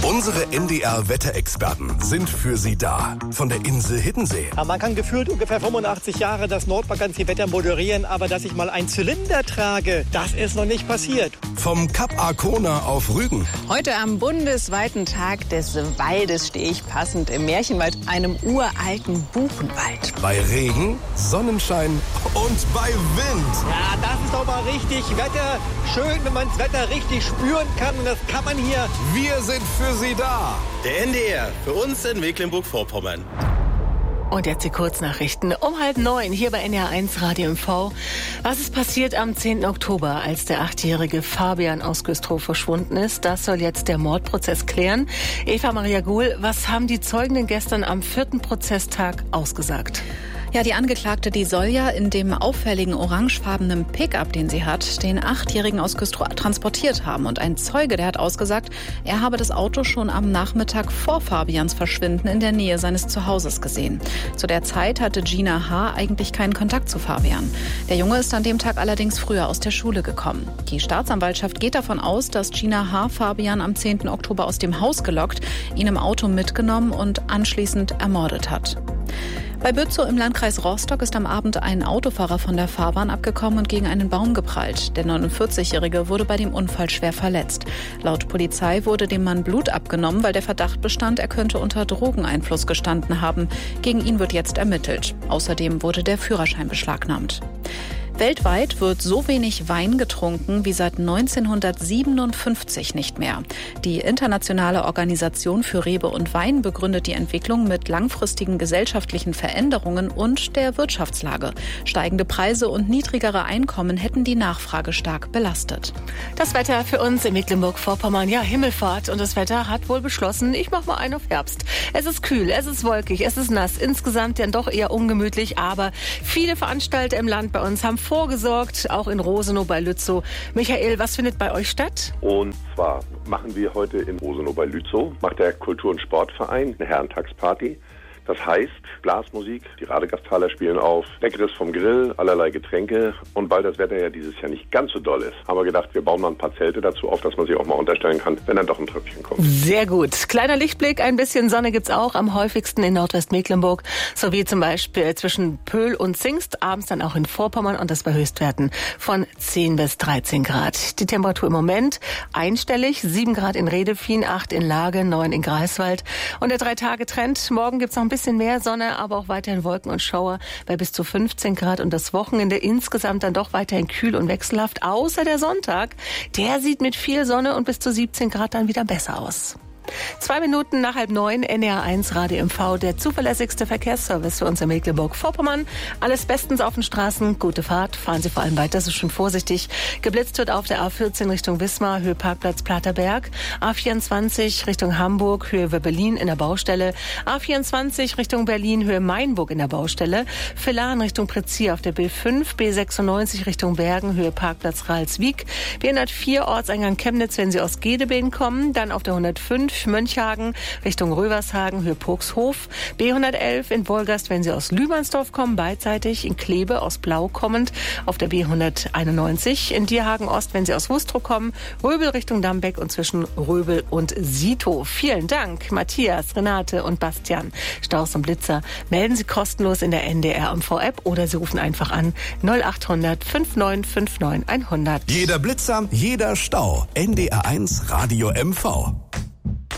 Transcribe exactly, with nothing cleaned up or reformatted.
Unsere N D R-Wetterexperten sind für Sie da. Von der Insel Hiddensee. Ja, man kann gefühlt ungefähr fünfundachtzig Jahre das Nordvakanzwetter moderieren, aber dass ich mal einen Zylinder trage, das ist noch nicht passiert. Vom Kap Arkona auf Rügen. Heute am bundesweiten Tag des Waldes stehe ich passend im Märchenwald, einem uralten Buchenwald. Bei Regen, Sonnenschein und bei Wind. Ja, das ist doch mal richtig Wetter. Schön, wenn man das Wetter richtig spüren kann. Und das kann man hier. Wir sind für Sie da. Der N D R, für uns in Mecklenburg-Vorpommern. Und jetzt die Kurznachrichten um halb neun hier bei N D R eins Radio M V. Was ist passiert am zehnten Oktober, als der achtjährige Fabian aus Güstrow verschwunden ist? Das soll jetzt der Mordprozess klären. Eva Maria Guhl, was haben die Zeugen gestern am vierten Prozesstag ausgesagt? Ja, die Angeklagte, die soll ja in dem auffälligen orangefarbenen Pickup, den sie hat, den Achtjährigen aus Güstrow transportiert haben. Und ein Zeuge, der hat ausgesagt, er habe das Auto schon am Nachmittag vor Fabians Verschwinden in der Nähe seines Zuhauses gesehen. Zu der Zeit hatte Gina H. eigentlich keinen Kontakt zu Fabian. Der Junge ist an dem Tag allerdings früher aus der Schule gekommen. Die Staatsanwaltschaft geht davon aus, dass Gina H. Fabian am zehnten Oktober aus dem Haus gelockt, ihn im Auto mitgenommen und anschließend ermordet hat. Bei Bützow im Landkreis Rostock ist am Abend ein Autofahrer von der Fahrbahn abgekommen und gegen einen Baum geprallt. Der neunundvierzigjährige wurde bei dem Unfall schwer verletzt. Laut Polizei wurde dem Mann Blut abgenommen, weil der Verdacht bestand, er könnte unter Drogeneinfluss gestanden haben. Gegen ihn wird jetzt ermittelt. Außerdem wurde der Führerschein beschlagnahmt. Weltweit wird so wenig Wein getrunken wie seit neunzehnhundertsiebenundfünfzig nicht mehr. Die Internationale Organisation für Rebe und Wein begründet die Entwicklung mit langfristigen gesellschaftlichen Veränderungen und der Wirtschaftslage. Steigende Preise und niedrigere Einkommen hätten die Nachfrage stark belastet. Das Wetter für uns in Mecklenburg-Vorpommern, ja, Himmelfahrt. Und das Wetter hat wohl beschlossen, ich mache mal einen auf Herbst. Es ist kühl, es ist wolkig, es ist nass. Insgesamt dann doch eher ungemütlich, aber viele Veranstalter im Land bei uns haben vorgesorgt, auch in Rosenow bei Lützow. Michael, was findet bei euch statt? Und zwar machen wir heute in Rosenow bei Lützow, macht der Kultur- und Sportverein eine Herrentagsparty. Das heißt, Blasmusik, die Radegasthaler spielen auf, Leckeres vom Grill, allerlei Getränke. Und weil das Wetter ja dieses Jahr nicht ganz so doll ist, haben wir gedacht, wir bauen mal ein paar Zelte dazu auf, dass man sich auch mal unterstellen kann, wenn dann doch ein Tröpfchen kommt. Sehr gut. Kleiner Lichtblick, ein bisschen Sonne gibt's auch, am häufigsten in Nordwestmecklenburg, sowie zum Beispiel zwischen Pöhl und Zingst, abends dann auch in Vorpommern und das bei Höchstwerten von zehn bis dreizehn Grad. Die Temperatur im Moment einstellig, sieben Grad in Redefien, acht in Lage, neun in Greifswald. Und der Drei-Tage-Trend, morgen gibt's noch ein bisschen bisschen mehr Sonne, aber auch weiterhin Wolken und Schauer bei bis zu fünfzehn Grad und das Wochenende insgesamt dann doch weiterhin kühl und wechselhaft, außer der Sonntag. Der sieht mit viel Sonne und bis zu siebzehn Grad dann wieder besser aus. Zwei Minuten nach halb neun, N D R eins Radio M V, der zuverlässigste Verkehrsservice für uns in Mecklenburg-Vorpommern. Alles bestens auf den Straßen, gute Fahrt, fahren Sie vor allem weiter, so schön vorsichtig. Geblitzt wird auf der A vierzehn Richtung Wismar, Höhe Parkplatz Platerberg. A vierundzwanzig Richtung Hamburg, Höhe Berlin in der Baustelle. A vierundzwanzig Richtung Berlin, Höhe Mainburg in der Baustelle. Villan Richtung Prezir auf der B fünf, B sechsundneunzig Richtung Bergen, Höhe Parkplatz Ralswiek. B hundertvier Ortseingang Chemnitz, wenn Sie aus Gedebeen kommen. Dann auf der hundertfünf Mönchhagen Richtung Rövershagen, Höhe Purkshof. B hundertelf in Wolgast, wenn Sie aus Lübernsdorf kommen, beidseitig in Kleve aus Blau kommend. Auf der B hunderteinundneunzig in Dierhagen Ost, wenn Sie aus Wustrow kommen. Röbel Richtung Dambeck und zwischen Röbel und Sito. Vielen Dank, Matthias, Renate und Bastian. Staus und Blitzer melden Sie kostenlos in der N D R M V-App oder Sie rufen einfach an null achthundert neunundfünfzig neunundfünfzig hundert. Jeder Blitzer, jeder Stau. N D R eins Radio M V.